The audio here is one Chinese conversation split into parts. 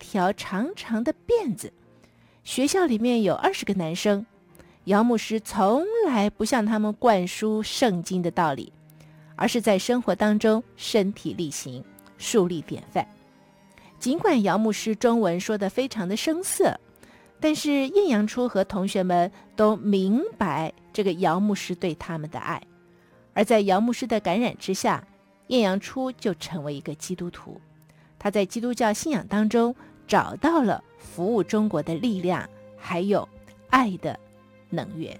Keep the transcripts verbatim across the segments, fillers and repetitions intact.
条长长的辫子。学校里面有二十个男生，姚牧师从来不向他们灌输圣经的道理，而是在生活当中身体力行，树立典范。尽管姚牧师中文说得非常的生涩，但是晏阳初和同学们都明白这个姚牧师对他们的爱。而在姚牧师的感染之下，晏阳初就成为一个基督徒。他在基督教信仰当中找到了服务中国的力量，还有爱的能源。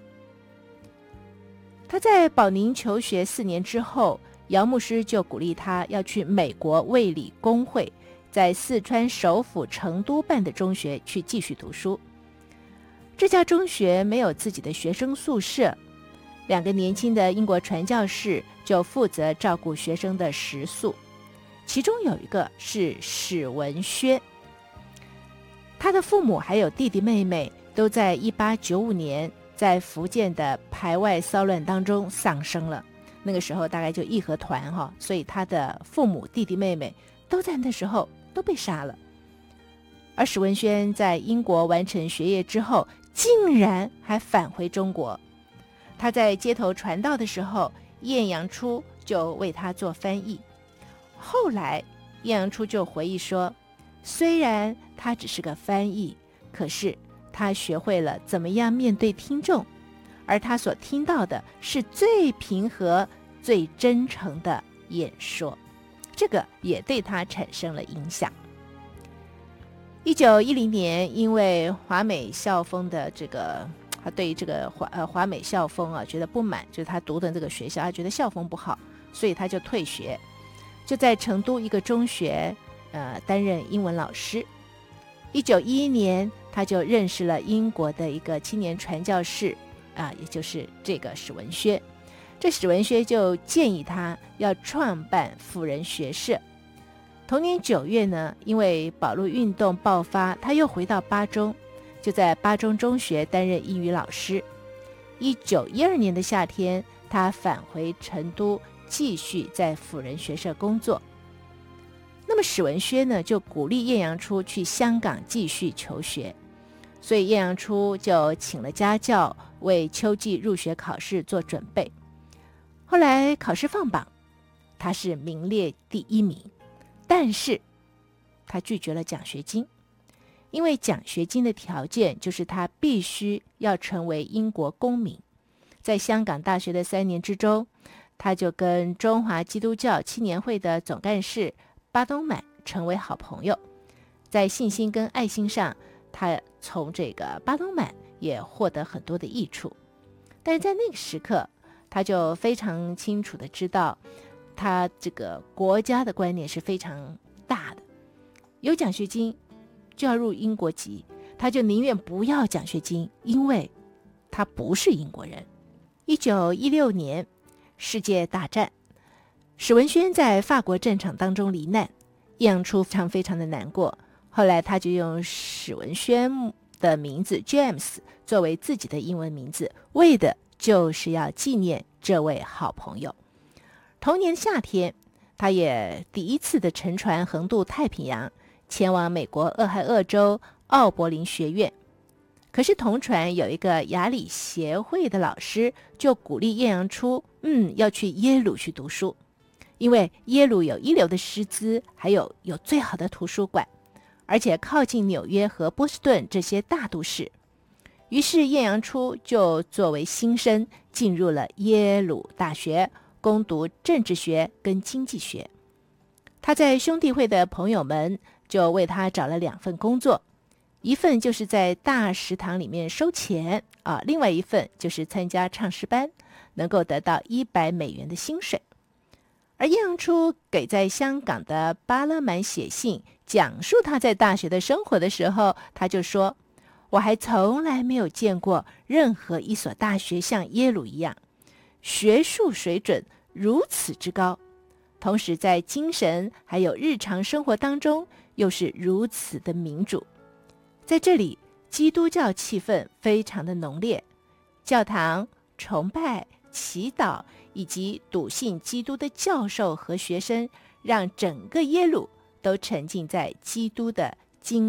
他在保宁求学四年之后，姚牧师就鼓励他要去美国卫理公会在四川首府成都办的中学去继续读书。这家中学没有自己的学生宿舍，两个年轻的英国传教士就负责照顾学生的食宿，其中有一个是史文轩。他的父母还有弟弟妹妹都在一八九五年在福建的排外骚乱当中丧生了。那个时候大概就义和团哈，所以他的父母弟弟妹妹都在那时候都被杀了。而史文轩在英国完成学业之后，竟然还返回中国。他在街头传道的时候，晏阳初就为他做翻译。后来晏阳初就回忆说，虽然他只是个翻译，可是他学会了怎么样面对听众，而他所听到的是最平和最真诚的演说，这个也对他产生了影响。一九一零年，因为华美校风的这个他对这个华呃华美校风啊觉得不满，就是他读的这个学校，他觉得校风不好，所以他就退学，就在成都一个中学呃担任英文老师。一九一一年，他就认识了英国的一个青年传教士啊，也就是这个史文轩。这史文轩就建议他要创办辅仁学社。同年九月呢，因为保路运动爆发，他又回到巴中，就在巴中中学担任英语老师。一九一二年的夏天，他返回成都，继续在辅仁学社工作。那么史文轩呢，就鼓励晏阳初去香港继续求学，所以晏阳初就请了家教，为秋季入学考试做准备。后来考试放榜，他是名列第一名，但是他拒绝了奖学金，因为奖学金的条件就是他必须要成为英国公民。在香港大学的三年之中，他就跟中华基督教青年会的总干事巴东满成为好朋友。在信心跟爱心上，他从这个巴东满也获得很多的益处。但是在那个时刻，他就非常清楚的知道，他这个国家的观念是非常大的，有奖学金就要入英国籍，他就宁愿不要奖学金，因为他不是英国人。一九一六年世界大战，史文轩在法国战场当中罹难，晏阳初非常非常的难过。后来他就用史文轩的名字 James 作为自己的英文名字，为的就是要纪念这位好朋友。同年夏天，他也第一次的乘船横渡太平洋，前往美国俄亥俄州奥柏林学院。可是同船有一个雅礼协会的老师就鼓励晏阳初嗯要去耶鲁去读书，因为耶鲁有一流的师资，还有有最好的图书馆，而且靠近纽约和波士顿这些大都市。于是晏阳初就作为新生进入了耶鲁大学，攻读政治学跟经济学。他在兄弟会的朋友们就为他找了两份工作，一份就是在大食堂里面收钱啊，另外一份就是参加唱诗班，能够得到一百美元的薪水。而晏阳初给在香港的巴勒曼写信，讲述他在大学的生活的时候，他就说，我还从来没有见过任何一所大学像耶鲁一样，学术水准如此之高，同时在精神还有日常生活当中又是如此的民主。在这里，基督教气氛非常的浓烈，教堂、崇拜、祈祷以及笃信基督的教授和学生，让整个耶鲁都沉浸在基督的